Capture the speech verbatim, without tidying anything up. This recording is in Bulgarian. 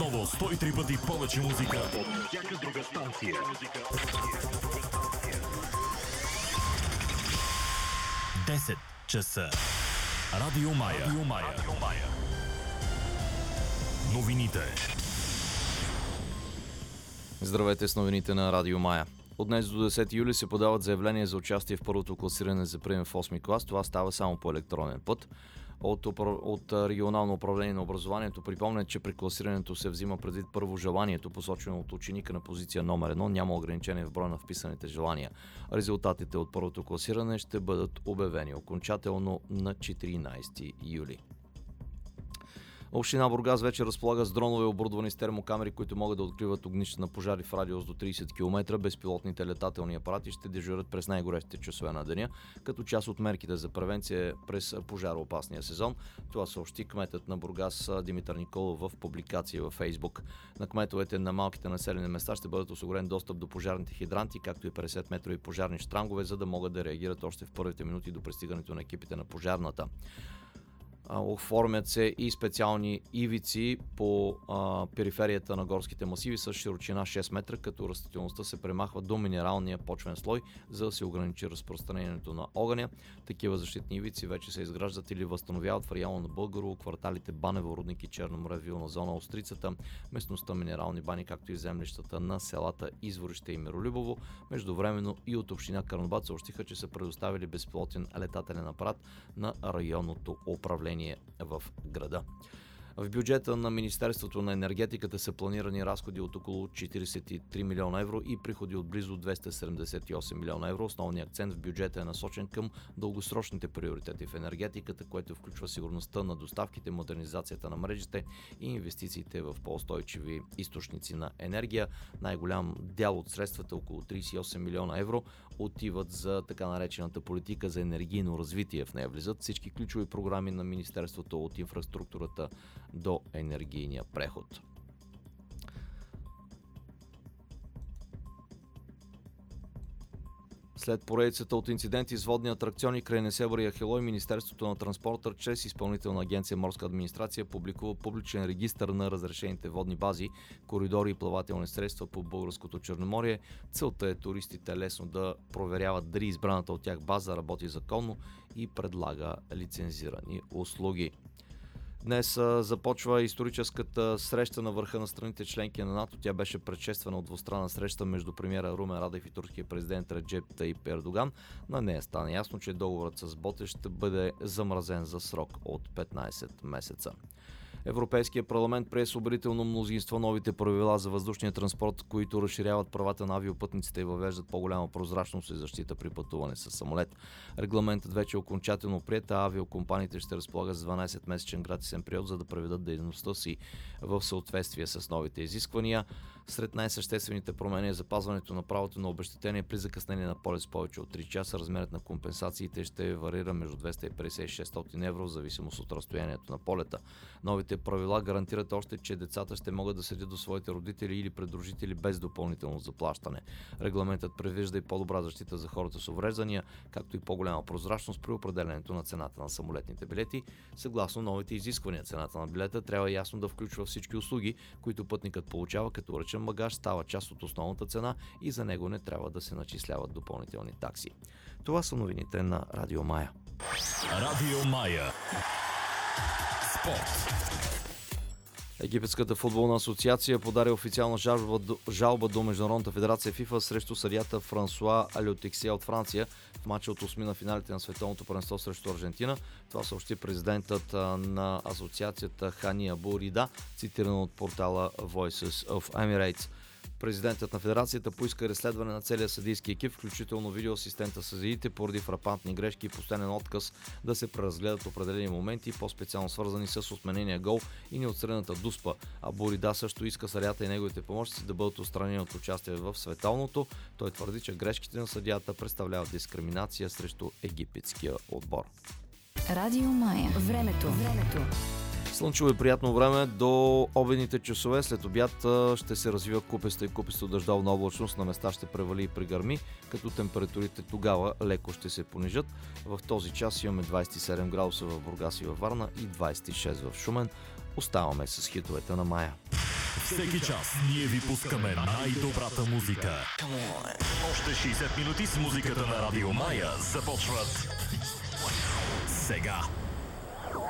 Отново сто и три пъти повече музика от всяка друга станция. десет часа. Радио Мая. Радио Мая. Радио Мая. Новините. Здравейте с новините на Радио Мая. От днес до десети юли се подават заявления за участие в първото класиране за прием в осми клас. Това става само по електронен път. От, от регионално управление на образованието припомнят, че при класирането се взима предвид първо желанието, посочено от ученика на позиция номер едно. Няма ограничение в броя на вписаните желания. Резултатите от първото класиране ще бъдат обявени окончателно на четиринайсети юли. Община Бургас вече разполага с дронове, оборудвани с термокамери, които могат да откриват огнища на пожари в радиус до трийсет километра. Безпилотните летателни апарати ще дежурят през най-горещите часове на деня, като част от мерките за превенция през пожароопасния сезон. Това съобщи кметът на Бургас Димитър Николов в публикация във Фейсбук. На кметовете на малките населени места ще бъдат осигурен достъп до пожарните хидранти, както и петдесет метрови пожарни щрангове, за да могат да реагират още в първите минути до пристигането на екипите на пожарната. Оформят се и специални ивици по а, периферията на горските масиви с широчина шест метра, като растителността се премахва до минералния почвен слой, за да се ограничи разпространението на огъня. Такива защитни ивици вече се изграждат или възстановяват в района на Българово, кварталите Банево, Рудник и Черноморе, вилна зона Острицата, местността Минерални бани, както и землищата на селата Изворище и Миролюбово. Междувременно и от община Карнобат съобщиха, че са предоставили безпилотен летателен апарат на районното управление в града. В бюджета на Министерството на енергетиката са планирани разходи от около четирийсет и три милиона евро и приходи от близо двеста седемдесет и осем милиона евро. Основният акцент в бюджета е насочен към дългосрочните приоритети в енергетиката, което включва сигурността на доставките, модернизацията на мрежите и инвестициите в по-устойчиви източници на енергия. Най-голям дял от средствата, около трийсет и осем милиона евро, отиват за така наречената политика за енергийно развитие. В нея влизат всички ключови програми на Министерството, от инфраструктурата до енергийния преход. След поредицата от инциденти с водни атракциони край Несебър и Ахелой, Министерството на транспорта чрез Изпълнителна агенция Морска администрация публикува публичен регистър на разрешените водни бази, коридори и плавателни средства по българското Черноморие. Целта е туристите лесно да проверяват дали избраната от тях база работи законно и предлага лицензирани услуги. Днес а, започва историческата среща на върха на страните членки на НАТО. Тя беше предшествана от двустранна среща между премиера Румен Радев и турския президент Реджеп Таип Ердоган. На нея стана ясно, че договорът с Боте ще бъде замразен за срок от петнайсет месеца. Европейския парламент прие с убедително мнозинство новите правила за въздушния транспорт, които разширяват правата на авиопътниците и въвеждат по-голяма прозрачност и защита при пътуване с самолет. Регламентът вече е окончателно приет, а авиокомпаниите ще разполагат с дванайсетмесечен гратисен период, за да приведат дейността си в съответствие с новите изисквания. Сред най-съществените промени е запазването на правото на обезщетение при закъснение на полет с повече от три часа. Размерът на компенсациите ще варира между двеста и петдесет и шестстотин евро в зависимост от разстоянието на полета. Новите правила гарантират още, че децата ще могат да седят до своите родители или придружители без допълнително заплащане. Регламентът предвижда и по-добра защита за хората с увреждания, както и по-голяма прозрачност при определенето на цената на самолетните билети. Съгласно новите изисквания, цената на билета трябва ясно да включва всички услуги, които пътникът получава, като ръчен багаж става част от основната цена и за него не трябва да се начисляват допълнителни такси. Това са новините на Радио Мая. Радио Мая. Спорт. Египетската футболна асоциация подаде официална жалба до, жалба до Международната федерация ФИФА срещу съдията Франсуа Алютексие от Франция в матча от осми на финалите на световното първенство срещу Аржентина. Това съобщи президентът на асоциацията Хани Абу Рида, цитиран от портала Voices of Emirates. Президентът на федерацията поиска разследване на целия съдийски екип, включително видеоасистента съдиите, поради фрапантни грешки и постоянен отказ да се преразгледат определени моменти, по-специално свързани с отменения гол и неотстрената дуспа. А Борида също иска съдията и неговите помощници да бъдат отстранени от участие в световното. Той твърди, че грешките на съдията представляват дискриминация срещу египетския отбор. Радио Мая. Времето. Времето. Слънчево и приятно време до обедните часове. След обяд ще се развива купеста и купесто дъждовна облачност. На места ще превали и пригърми, като температурите тогава леко ще се понижат. В този час имаме двайсет и седем градуса в Бургас и във Варна и двайсет и шест в Шумен. Оставаме с хитовете на Мая. Всеки час ние ви пускаме най-добрата музика. Още шейсет минути с музиката на Радио Мая започват сега.